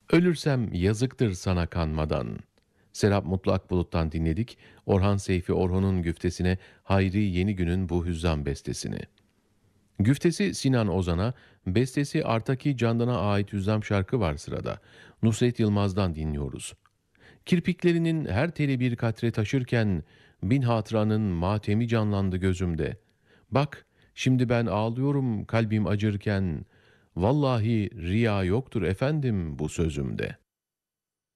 Ölürsem yazıktır sana kanmadan. Serap Mutlu Akbulut'tan dinledik. Orhan Seyfi Orhun'un güftesine Hayri Yenigün'ün bu hüzzam bestesini. Güftesi Sinan Ozan'a, bestesi Artaki Candan'a ait hüzzam şarkı var sırada. Nusret Yılmaz'dan dinliyoruz. Kirpiklerinin her teli bir katre taşırken, bin hatıranın matemi canlandı gözümde. Bak, şimdi ben ağlıyorum kalbim acırken, vallahi riya yoktur efendim bu sözümde.